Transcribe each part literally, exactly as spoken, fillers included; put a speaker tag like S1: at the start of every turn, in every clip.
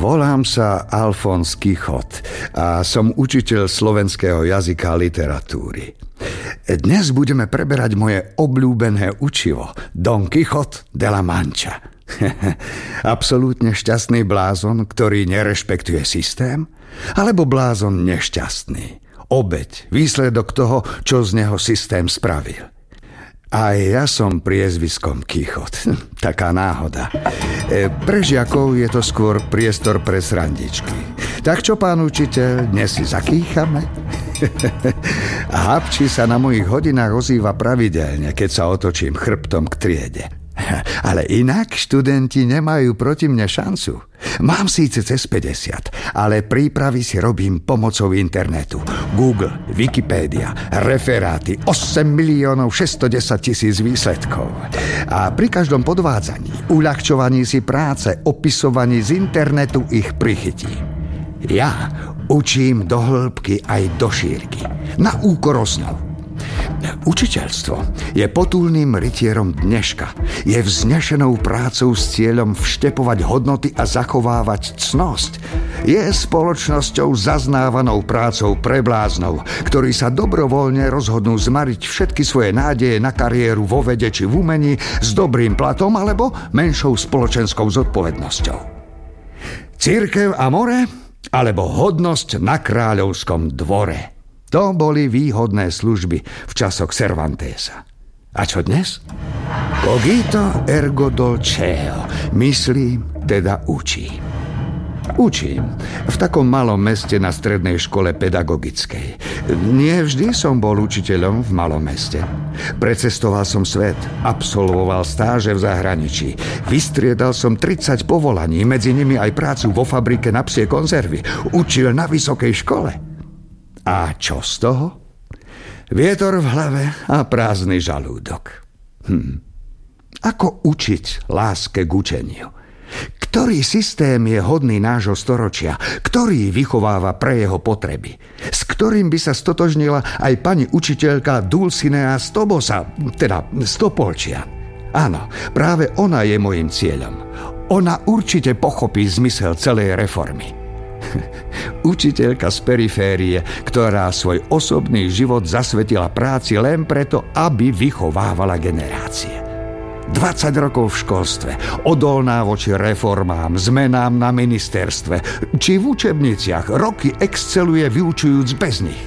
S1: Volám sa Alfons Kichot a som učiteľ slovenského jazyka a literatúry. Dnes budeme preberať moje obľúbené učivo Don Quijote de la Mancha. Absolútne šťastný blázon, ktorý nerešpektuje systém, alebo blázon nešťastný. Obeť, výsledok toho, čo z neho systém spravil. Aj ja som priezviskom Quichot. Taká náhoda. E, pre žiakov je to skôr priestor pre srandičky. Tak čo, pán učiteľ, dnes si zakýchame? A Habči sa na mojich hodinách ozýva pravidelne, keď sa otočím chrbtom k triede. Ale inak študenti nemajú proti mne šancu. Mám síce cez päťdesiat, ale prípravy si robím pomocou internetu. Google, Wikipédia, referáty, osem miliónov šesťstodesať tisíc výsledkov. A pri každom podvádzaní, uľahčovaní si práce, opisovaní z internetu ich prichytím. Ja učím do hĺbky aj do šírky. Na úkor osnov. Učiteľstvo je potulným rytierom dneška. Je vznešenou prácou s cieľom vštepovať hodnoty a zachovávať cnosť. Je spoločnosťou zaznávanou prácou pre bláznov, ktorí sa dobrovoľne rozhodnú zmariť všetky svoje nádeje na kariéru vo vede či v umení s dobrým platom alebo menšou spoločenskou zodpovednosťou. Cirkev a more alebo hodnosť na kráľovskom dvore. To boli výhodné služby v časoch Cervantesa. A čo dnes? Cogito ergo dolceo. Myslím, teda učím. Učím v takom malom meste na strednej škole pedagogickej. Nie vždy som bol učiteľom v malom meste. Precestoval som svet, absolvoval stáže v zahraničí. Vystriedal som tridsať povolaní, medzi nimi aj prácu vo fabrike na psie konzervy. Učil na vysokej škole. A čo z toho? Vietor v hlave a prázdny žalúdok. Hm. Ako učiť láske k učeniu? Ktorý systém je hodný nášho storočia? Ktorý vychováva pre jeho potreby? S ktorým by sa stotožnila aj pani učiteľka Dulcinea z Tobosa, teda z Topolčia? Áno, práve ona je mojím cieľom. Ona určite pochopí zmysel celej reformy. Učiteľka z periférie, ktorá svoj osobný život zasvetila práci len preto, aby vychovávala generácie. dvadsať rokov v školstve, odolná voči reformám, zmenám na ministerstve, či v učebniciach, roky exceluje vyučujúc bez nich.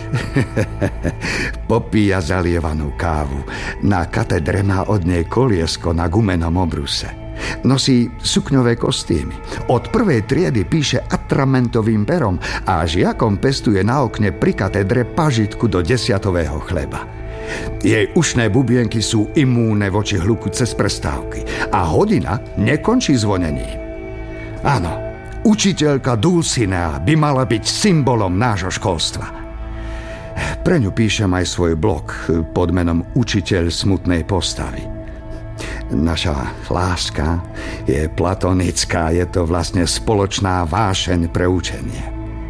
S1: Popíja zalievanú kávu. Na katedre má od nej koliesko na gumenom obruse. Nosí sukňové kostýmy. Od prvej triedy píše atramentovým perom a žiakom pestuje na okne pri katedre pažitku do desiatového chleba. Jej ušné bubienky sú imúnne voči hluku cez prestávky a hodina nekončí zvonením. Áno, učiteľka Dulcinea by mala byť symbolom nášho školstva. Pre ňu píšem aj svoj blog pod menom Učiteľ smutnej postavy. Naša láska je platonická, je to vlastne spoločná vášeň pre učenie.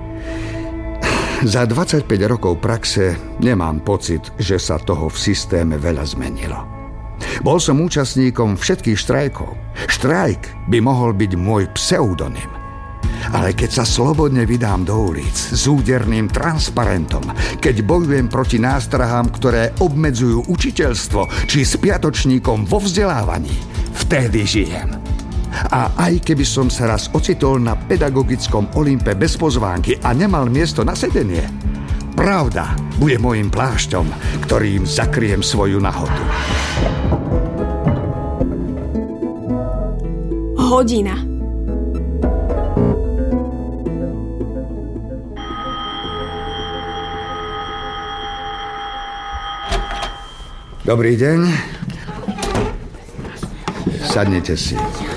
S1: Za dvadsaťpäť rokov praxe nemám pocit, že sa toho v systéme veľa zmenilo. Bol som účastníkom všetkých štrajkov. Štrajk by mohol byť môj pseudonym. Ale keď sa slobodne vydám do ulic s úderným transparentom, keď bojujem proti nástrahám, ktoré obmedzujú učiteľstvo, či spiatočníkom vo vzdelávaní, vtedy žijem. A aj keby som sa raz ocitol na pedagogickom Olympe bez pozvánky a nemal miesto na sedenie, pravda bude môjim plášťom, ktorým zakriem svoju nahotu.
S2: Hodina.
S1: Dobrý deň. Sadnite si.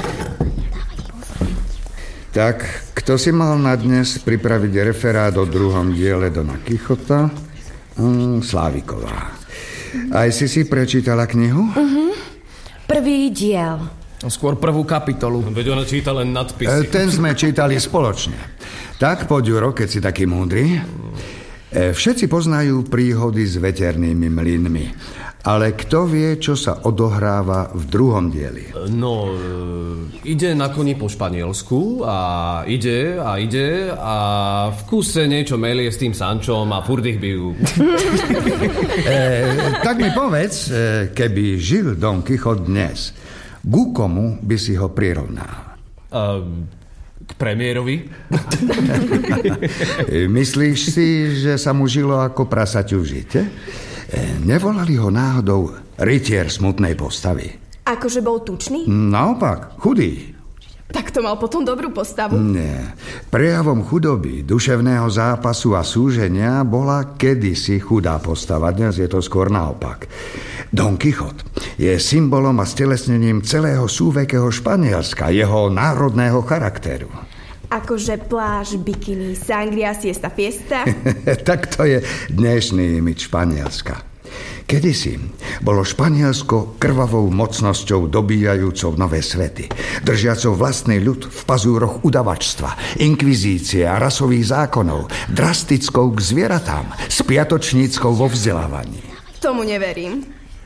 S1: Tak, kto si mal na dnes pripraviť referát o druhom diele Dona Quichota? Mm, Sláviková. Aj si si prečítala knihu?
S2: Uh-huh. Prvý diel.
S3: Skôr prvú kapitolu.
S4: Veď ona číta len nadpisy.
S1: Ten sme čítali spoločne. Tak, poď, Juro, keď si taký múdry. Všetci poznajú príhody s veternými mlynmi. Ale kto vie, čo sa odohráva v druhom dieli?
S4: No, e, ide na koni po Španielsku a ide a ide a v kuse niečo melie s tým Sančom a furt ich bijú.
S1: e, tak mi povedz, keby žil Don Quijote dnes, ku komu by si ho prirovnal?
S4: E, k premiérovi?
S1: Myslíš si, že sa mu žilo ako prasaťu v žite? Nevolali ho náhodou rytier smutnej postavy?
S2: Akože bol tučný?
S1: Naopak, chudý.
S2: Tak to mal potom dobrú postavu?
S1: Nie. Prejavom chudoby, duševného zápasu a súženia bola kedysi chudá postava. Dnes je to skôr naopak. Don Quijote je symbolom a stelesnením celého súvekého Španielska, jeho národného charakteru.
S2: Akože pláž, bikiny, sangria, siesta, fiesta?
S1: Tak to je dnešný imič Španielska. Kedysi bolo Španielsko krvavou mocnosťou dobíjajúcou nové svety, držiacou vlastný ľud v pazúroch udavačstva, inkvizície a rasových zákonov, drastickou k zvieratám, spiatočníckou vo vzdelávaní.
S2: Tomu neverím.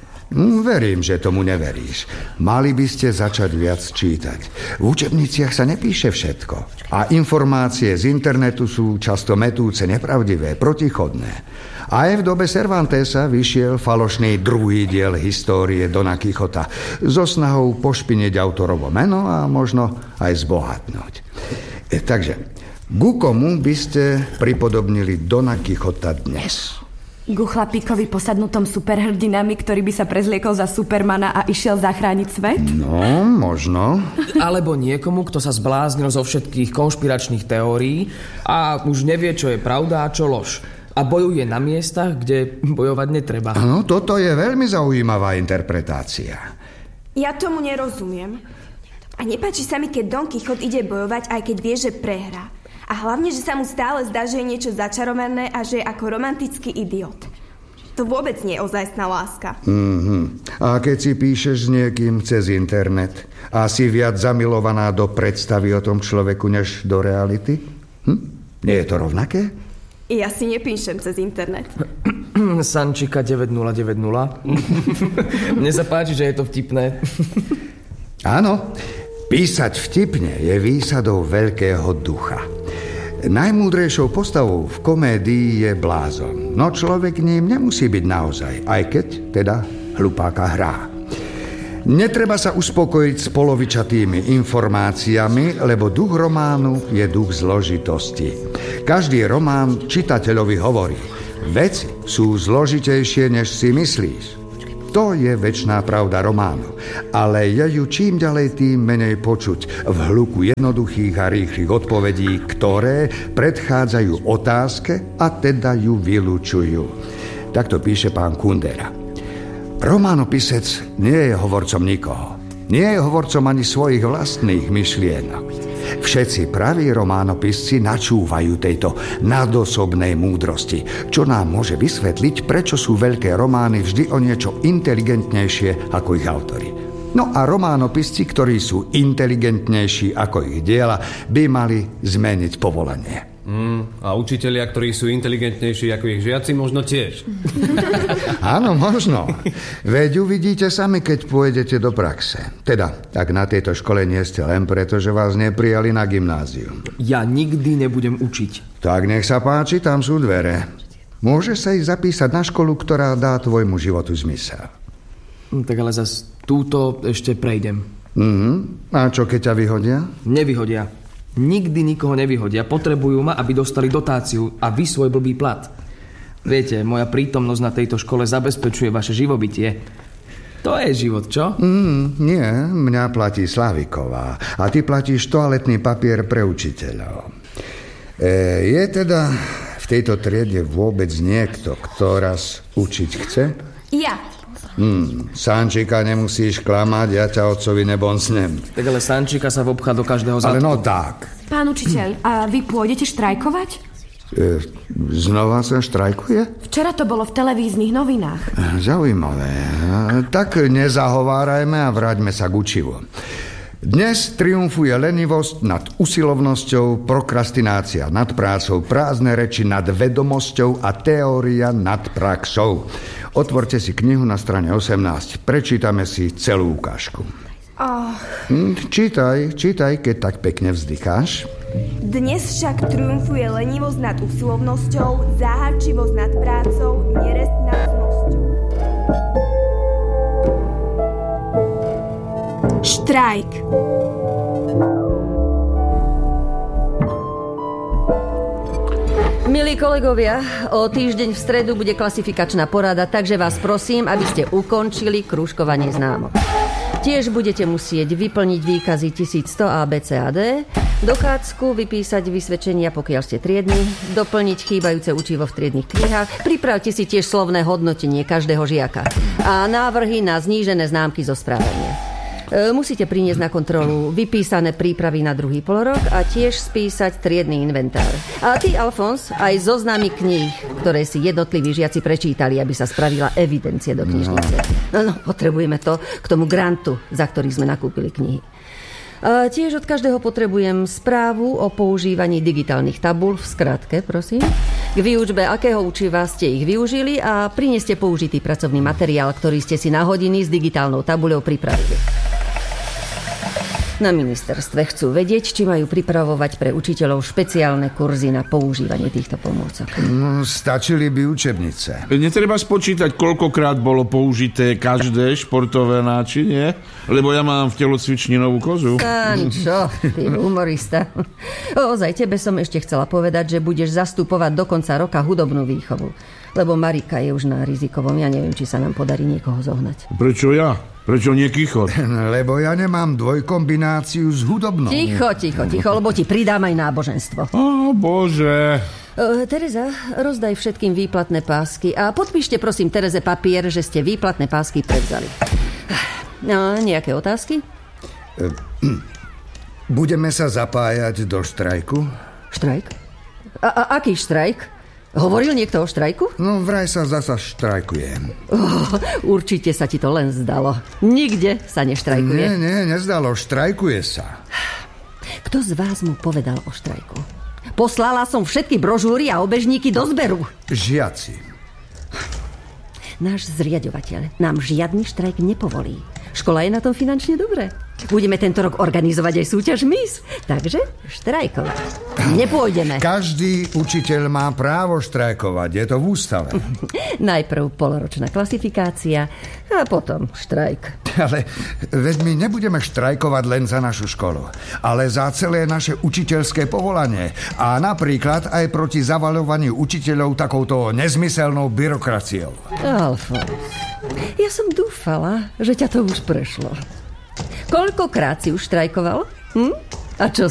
S1: Verím, že tomu neveríš. Mali by ste začať viac čítať. V učebniciach sa nepíše všetko. A informácie z internetu sú často metúce, nepravdivé, protichodné. Aj v dobe Cervantesa vyšiel falošný druhý diel histórie Dona Quixota so snahou pošpiniť autorovo meno a možno aj zbohatnúť. E, takže, ku komu by ste pripodobnili Dona Quixota dnes?
S5: Ku chlapíkovi posadnutom superhrdinami, ktorý by sa prezliekol za Supermana a išiel zachrániť svet?
S1: No, možno.
S3: Alebo niekomu, kto sa zbláznil zo všetkých konšpiračných teórií a už nevie, čo je pravda a čo lož. A bojuje na miestach, kde bojovať netreba.
S1: No, toto je veľmi zaujímavá interpretácia.
S2: Ja tomu nerozumiem. A nepáči sa mi, keď Don Quijote ide bojovať, aj keď vie, že prehrá. A hlavne, že sa mu stále zdá, že je niečo začarované a že je ako romantický idiot. To vôbec nie je ozajstná láska. Mm-hmm.
S1: A keď si píšeš s niekým cez internet a si viac zamilovaná do predstavy o tom človeku, než do reality? Hm? Nie je to rovnaké?
S2: Ja si nepíšem cez internet.
S3: Sančika deväť nula deväť nula. Mne sa páči, že je to vtipné.
S1: Áno, písať vtipne je výsadou veľkého ducha. Najmúdrejšou postavou v komédii je blázon, no človek ním nemusí byť naozaj, aj keď teda hlupáka hrá. Netreba sa uspokojiť s polovičatými informáciami, lebo duch románu je duch zložitosti. Každý román čitateľovi hovorí: veci sú zložitejšie, než si myslíš. To je večná pravda románu, ale je ju čím ďalej tým menej počuť v hluku jednoduchých a rýchlych odpovedí, ktoré predchádzajú otázke a teda ju vylúčujú. Takto píše pán Kundera. Románopisec nie je hovorcom nikoho. Nie je hovorcom ani svojich vlastných myšlienok. Všetci praví románopisci načúvajú tejto nadosobnej múdrosti, čo nám môže vysvetliť, prečo sú veľké romány vždy o niečo inteligentnejšie ako ich autori. No a románopisci, ktorí sú inteligentnejší ako ich diela, by mali zmeniť povolanie.
S4: Mm, a učitelia, ktorí sú inteligentnejší ako ich žiaci, možno tiež.
S1: Áno, možno. Veď uvidíte sami, keď pôjdete do praxe. Teda, ak na tejto škole nie ste len preto, že vás neprijali na gymnázium.
S3: Ja nikdy nebudem učiť.
S1: Tak nech sa páči, tam sú dvere. Môžeš sa ich zapísať na školu, ktorá dá tvojmu životu zmysel.
S3: Tak ale zas túto ešte prejdem.
S1: Mhm. A čo keď ťa vyhodia?
S3: Nevyhodia. Nikdy nikoho nevyhodia. Potrebujú ma, aby dostali dotáciu a vy svoj blbý plat. Viete, moja prítomnosť na tejto škole zabezpečuje vaše živobytie. To je život, čo?
S1: Mm, nie, mňa platí Slaviková. A ty platíš toaletný papier pre učiteľov. E, je teda v tejto triede vôbec niekto, kto raz učiť chce?
S2: Ja.
S1: Hmm, Sančika nemusíš klamať, ja ťa otcovi nebonsnem.
S3: Tak ale Sančika sa vobchá do každého zadku.
S1: Ale no tak.
S5: Pán učiteľ, a vy pôjdete štrajkovať?
S1: E, znova sa štrajkuje?
S5: Včera to bolo v televíznych novinách.
S1: Zaujímavé. Tak nezahovárajme a vráťme sa k učivu. Dnes triumfuje lenivosť nad usilovnosťou, prokrastinácia nad prácou, prázdne reči nad vedomosťou a teória nad praxou. Otvorte si knihu na strane osemnásť. Prečítame si celú ukážku.
S2: Oh.
S1: Čítaj, čítaj, keď tak pekne vzdycháš.
S2: Dnes však triumfuje lenivosť nad usilovnosťou, záhadčivosť nad prácou, nerest nad cnosťou. Štrajk.
S6: Milí kolegovia, o týždeň v stredu bude klasifikačná porada, takže vás prosím, aby ste ukončili krúžkovanie známok. Tiež budete musieť vyplniť výkazy tisícsto A, B, C a D, dochádzku, vypísať vysvedčenia, pokiaľ ste triedni, doplniť chýbajúce učivo v triednych knihách, pripravte si tiež slovné hodnotenie každého žiaka a návrhy na znížené známky zo správania. Musíte priniesť na kontrolu vypísané prípravy na druhý polorok a tiež spísať triedny inventár. A ty, Alfons, aj zoznamy kníh, ktoré si jednotliví žiaci prečítali, aby sa spravila evidencia do knižnice. No, no, potrebujeme to k tomu grantu, za ktorý sme nakúpili knihy. A tiež od každého potrebujem správu o používaní digitálnych tabúľ, v skratke, prosím. K výučbe akého učiva ste ich využili a prineste použitý pracovný materiál, ktorý ste si na hodiny s digitálnou tabuľou pripravili. Na ministerstve chcú vedieť, či majú pripravovať pre učiteľov špeciálne kurzy na používanie týchto pomôcok.
S1: No, stačili by učebnice.
S7: Netreba spočítať, koľkokrát bolo použité každé športové náčinie, lebo ja mám v telocvični novú kozu.
S6: Sančo, ty humorista. Ozaj, tebe som ešte chcela povedať, že budeš zastupovať do konca roka hudobnú výchovu. Lebo Marika je už na rizikovom. Ja neviem, či sa nám podarí niekoho zohnať.
S7: Prečo ja? Prečo nie Kichot?
S1: Lebo ja nemám dvojkombináciu s hudobnou.
S6: Ticho, ticho, ticho, lebo ti pridám aj náboženstvo.
S7: Ó, bože.
S6: Uh, Tereza, rozdaj všetkým výplatné pásky a podpíšte prosím Tereze papier, že ste výplatné pásky prevzali. No, nejaké otázky?
S1: Budeme sa zapájať do štrajku?
S6: Štrajk? A, a aký štrajk? Hovoril niekto o štrajku?
S1: No, vraj sa zasa štrajkuje.
S6: Oh, určite sa ti to len zdalo. Nikde sa neštrajkuje.
S1: Nie, nie, nezdalo. Štrajkuje sa.
S6: Kto z vás mu povedal o štrajku? Poslala som všetky brožúry a obežníky do zberu.
S1: Žiaci.
S6: Náš zriaďovateľ nám žiadny štrajk nepovolí. Škola je na tom finančne dobre. Budeme tento rok organizovať aj súťaž Miss. Takže štrajkovať nepôjdeme.
S1: Každý učiteľ má právo štrajkovať. Je to v ústave.
S6: Najprv poloročná klasifikácia a potom štrajk.
S1: Ale veď my nebudeme štrajkovať len za našu školu, ale za celé naše učiteľské povolanie. A napríklad aj proti zavaľovaniu učiteľov takouto nezmyselnou byrokraciou.
S6: Alfons, ja som dúfala, že ťa to už prešlo. Koľkokrát si už štrajkoval? Hm? A čo